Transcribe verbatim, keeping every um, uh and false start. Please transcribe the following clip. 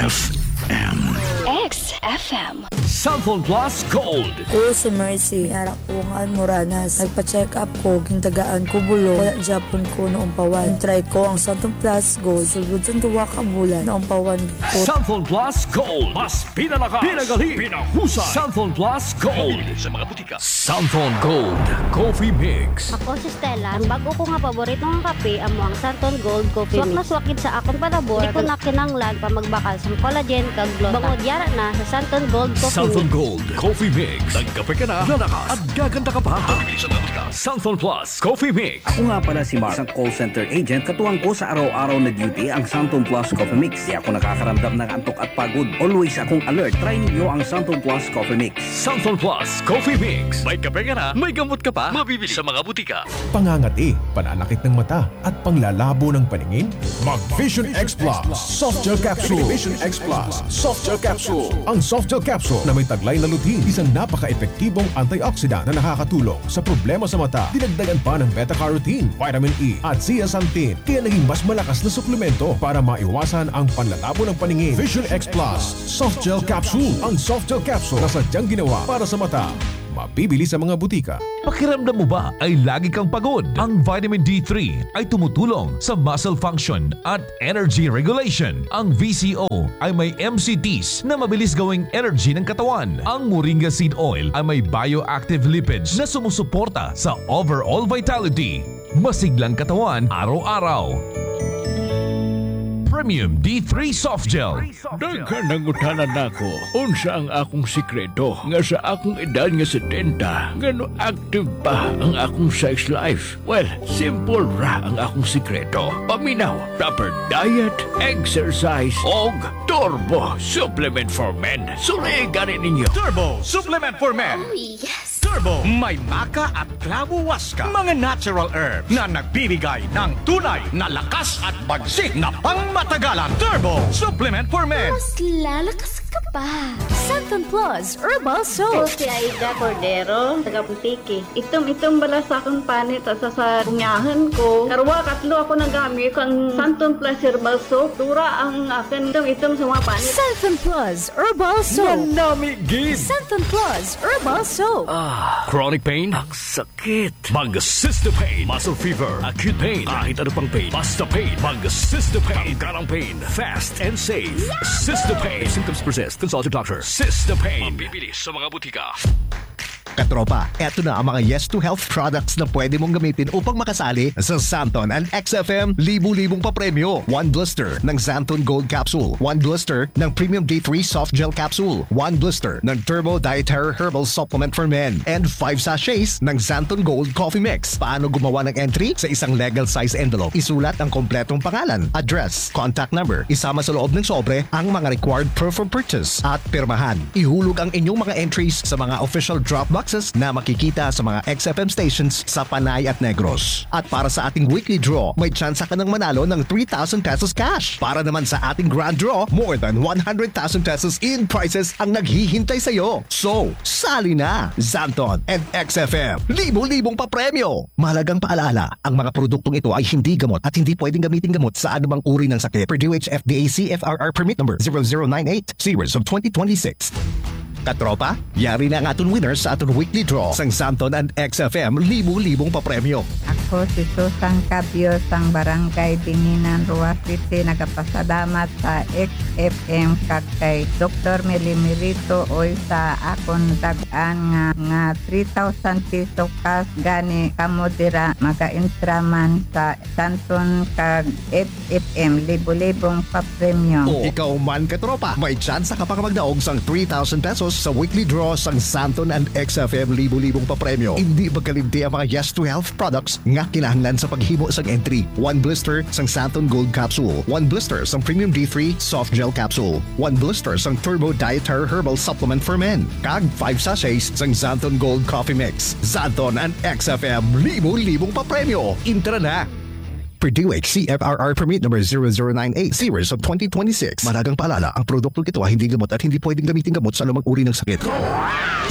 F M. X F M. Cellphone Plus Gold. Ko si Mercy, harap ko nga moranas. Nagpa-check up ko, gintagaan ko bulo. Wala Japon ko noong pawan. Try ko ang Cellphone Plus Gold. Sulbud sa tuwa ka bulan noong pawan ko. Cellphone Plus Gold. Mas pinalakas, pinagaling, pinahusay. Cellphone Plus Gold. Sa mga butika. Cellphone Gold Coffee Mix. Ako si Stella. Ang bago ko nga paborito ng kape, amo ang Santon Gold Coffee Mix. Swak na swakid sa akong palabor. Di ko na kinanglan pa magbakal sa collagen kag glota. Bangod yara na sa Santon Gold Coffee Cellphone Mix. Gold Coffee Mix. Nagkape ka na, lalakas at gaganda ka pa. Sa mga butika. Cellphone Plus Coffee Mix. Ako nga pala si Mark, isang call center agent. Katuwang ko sa araw-araw na duty ang Santon Plus Coffee Mix. Di ako nakakaramdam ng antok at pagod. Always akong alert. Try ninyo ang Santon Plus Coffee Mix. Cellphone Plus Coffee Mix. May kape ka na, may gamot ka pa. Mabibili sa mga butika. Pangangati, pananakit ng mata at panglalabo ng paningin? Mag Vision X Plus Soft Gel Capsule. Vision X Plus Soft Gel Capsule. Ang Soft Gel Capsule na may taglay na lutein, isang napaka-epektibong antioxidant na nakakatulong sa problema sa mata. Dinagdagan pa ng beta-carotene, vitamin E at zeaxanthin, kaya naging mas malakas na suplemento para maiwasan ang panlalabo ng paningin. Vision X Plus Soft Gel Capsule. Ang Soft Gel Capsule na sadyang ginawa para sa mata. Mabibili sa mga butika. Pakiramdam mo ba ay lagi kang pagod? Ang vitamin D three ay tumutulong sa muscle function at energy regulation. Ang V C O ay may M C Ts na mabilis gawing energy ng katawan. Ang Moringa Seed Oil ay may bioactive lipids na sumusuporta sa overall vitality. Masiglang katawan araw-araw. Premium D three Soft Gel. Daghan nangutanan nako. Unsa ang akong sikreto nga sa akong edad nga setenta, ngano active pa ang akong sex life? Well, simple ra ang akong sikreto. Paminaw, proper diet, exercise, og Turbo Supplement for Men. Suligan ninyo. Turbo Supplement for Men. Oh, yes. Turbo, may maka at clavo waska, mga natural herbs na nagbibigay ng tunay na lakas at bagsik na pangmatagalan. Turbo Supplement for Men. Mas lalakas ka pa. Santon Plus Herbal Ako Soap. si Aida Cordero, taga Putiki. Itom-itom bala sa akong panit at sa sa bunyahan ko. Karwa, katlo ako nagamit ang Santon Plus Herbal Soap. Dura ang akin itom-itom sa mga panit. Santon Plus Herbal Soap. Manami gid. Santon Plus Herbal Soap. Chronic pain? Ang sakit. Mag-assist pain. Muscle fever. Acute pain. Kahit ano pang pain. Basta pain. Mag-assist pain. Tanggalang pain. Fast and safe. Assist pain. If symptoms persist, consult your doctor. Assist pain. Mabibili sa mga butika. Katropa, eto na ang mga Yes to Health products na pwede mong gamitin upang makasali sa Santon and X F M libu-libong papremyo. One blister ng Santon Gold Capsule. One blister ng Premium D three Soft Gel Capsule. One blister ng Turbo Dietary Herbal Supplement for Men. And five sachets ng Santon Gold Coffee Mix. Paano gumawa ng entry? Sa isang legal size envelope, isulat ang kompletong pangalan, address, contact number. Isama sa loob ng sobre ang mga required proof of purchase at pirmahan. Ihulog ang inyong mga entries sa mga official drop boxes na makikita sa mga X F M stations sa Panay at Negros. At para sa ating weekly draw, may chance ka ng manalo ng three thousand pesos cash. Para naman sa ating grand draw, more than one hundred thousand pesos in prizes ang naghihintay sa iyo. So, sali na! Santon and X F M, libo-libong papremyo! Mahalagang paalala, ang mga produktong ito ay hindi gamot at hindi pwedeng gamitin gamot sa anumang uri ng sakit. Per D O H F D A C F R R permit number zero zero nine eight, series of twenty twenty-six. Katropa, yari na ang aton winners sa aton weekly draw sang Santon and X F M libu-libong papremyo. Ako si Susan Cabio sang Barangay Dinginan, Roa City. Nagapasalamat sa X F M kag kay Doctor Melimirito oy sa akon dagan nga nga three thousand peso cash gani kamo dira maka-intraman sa Santon kag X F M libu-libong papremyo. O ikaw man katropa, may chance ka pa magdaog sang three thousand pesos sa weekly draw sang Santon and X F M libu-libong papremyo. Hindi magkalimti ang mga Yes to Health products nga kinahanglan sa paghimo sang entry. One blister sang Santon Gold Capsule. One blister sang Premium D three Soft Gel Capsule. One blister sang Turbo Dietary Herbal Supplement for Men. Kag five sachets sang Santon Gold Coffee Mix. Santon and X F M libu-libong papremyo. Intra na! Per D O H C F R R permit number zero zero nine eight, series of twenty twenty-six. Mahalagang paalala, ang produktong ito ay hindi gamot at hindi pwedeng gamitin gamot sa anumang uri ng sakit.